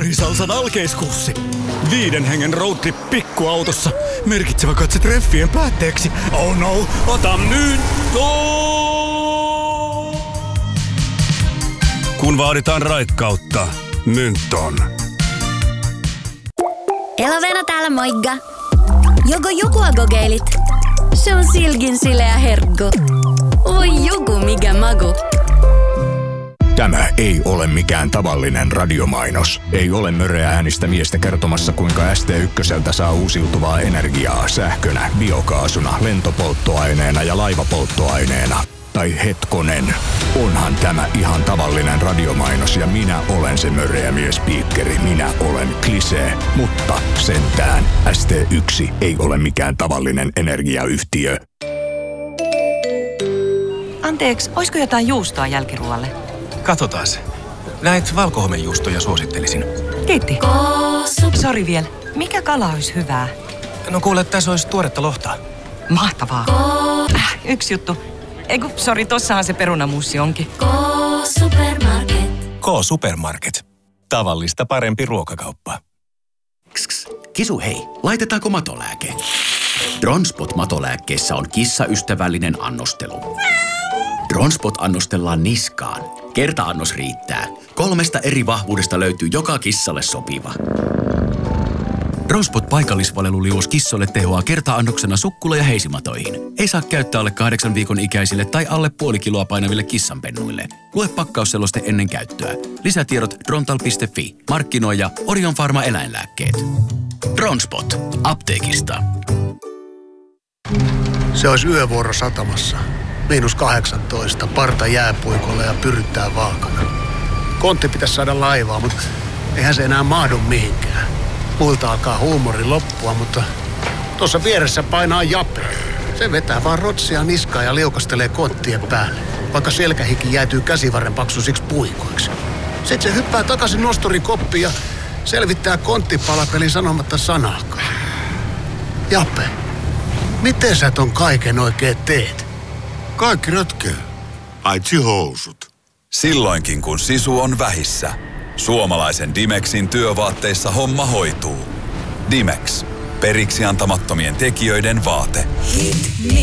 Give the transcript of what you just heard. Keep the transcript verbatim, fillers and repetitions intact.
Salsan alkeiskurssi. Viiden hengen roadtrip pikkuautossa. Merkitsevä katse treffien päätteeksi. Oh no, ota myynto! Kun vaaditaan raikkautta, Mynton. Elovena täällä moikka. Joko joku kokeilit? Se on silkin sileä herkku. Voi joku mikä maku. Tämä ei ole mikään tavallinen radiomainos. Ei ole möröä äänistä miestä kertomassa, kuinka S T ykköseltä saa uusiutuvaa energiaa sähkönä, biokaasuna, lentopolttoaineena ja laivapolttoaineena. Tai hetkonen, onhan tämä ihan tavallinen radiomainos ja minä olen se möröä miespiikkeri. Minä olen Klisee, mutta sentään S T yksi ei ole mikään tavallinen energiayhtiö. Anteeksi, olisiko jotain juustoa jälkiruoalle? Katsotaas. Näitä valkohomejuustoja suosittelisin. Kiitti. Sori vielä. Mikä kala olisi hyvää? No kuule, tässä olisi tuoretta lohta. Mahtavaa. Äh, yksi juttu. Eiku, sori, tossahan se perunamuussi onkin. K-Supermarket. K-Supermarket. Tavallista parempi ruokakauppa. Kss, Kisu hei, laitetaanko matolääke? Dronspot matolääkkeessä on kissaystävällinen annostelu. Dronspot annostellaan niskaan. Kerta-annos riittää. Kolmesta eri vahvuudesta löytyy joka kissalle sopiva. Dronspot paikallisvaleluliuos kissoille tehoaa kerta-annoksena sukkula- ja heisimatoihin. Ei saa käyttää alle kahdeksan viikon ikäisille tai alle puoli kiloa painaville kissanpennuille. Lue pakkausseloste ennen käyttöä. Lisätiedot drontal piste fi. Markkinoija Orion Pharma eläinlääkkeet. Dronspot. Apteekista. Se olisi yövuoro satamassa. Miinus kahdeksantoista, parta jääpuikolla ja pyryttää vaakana. Kontti pitäisi saada laivaa, mutta eihän se enää mahdu mihinkään. Muilta alkaa huumori loppua, mutta tuossa vieressä painaa Jape. Se vetää vaan rotsia niskaa ja liukastelee konttien päälle, vaikka selkähiki jäätyy käsivarren paksuisiksi puikoiksi. Sitten se hyppää takaisin nosturikoppiin ja selvittää konttipalapelin sanomatta sanaakaan. Jape, miten sä ton kaiken oikein teet? Kaikki ratkeaa, paitsi housut. Silloinkin kun sisu on vähissä, suomalaisen Dimexin työvaatteissa homma hoituu. Dimex. Periksi antamattomien tekijöiden vaate.